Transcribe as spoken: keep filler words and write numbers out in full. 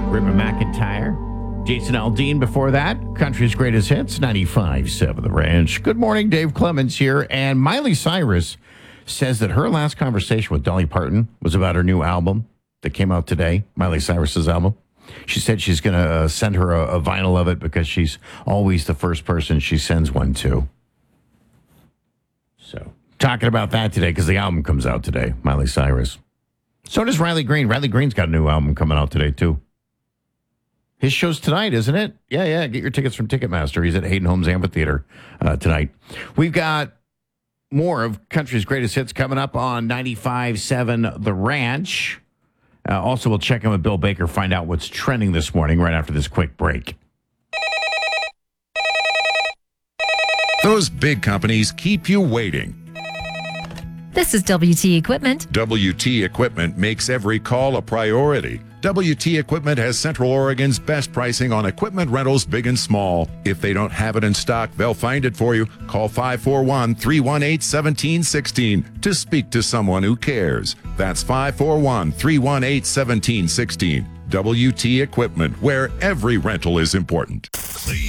Reba McEntire. Jason Aldean before that. Country's Greatest Hits, ninety-five point seven The Ranch. Good morning, Dave Clemens here. And Miley Cyrus says that her last conversation with Dolly Parton was about her new album that came out today, Miley Cyrus's album. She said she's going to uh, send her a, a vinyl of it because she's always the first person she sends one to. So, talking about that today because the album comes out today, Miley Cyrus. So does Riley Green. Riley Green's got a new album coming out today, too. His show's tonight, isn't it? Yeah, yeah. Get your tickets from Ticketmaster. He's at Hayden Homes Amphitheater uh, tonight. We've got more of Country's Greatest Hits coming up on ninety-five point seven The Ranch. Uh, also, we'll check in with Bill Baker, find out what's trending this morning right after this quick break. Those big companies keep you waiting. This is W T Equipment. W T Equipment makes every call a priority. W T Equipment has Central Oregon's best pricing on equipment rentals, big and small. If they don't have it in stock, they'll find it for you. Call five four one, three one eight, one seven one six to speak to someone who cares. That's five four one, three one eight, one seven one six. W T Equipment, where every rental is important.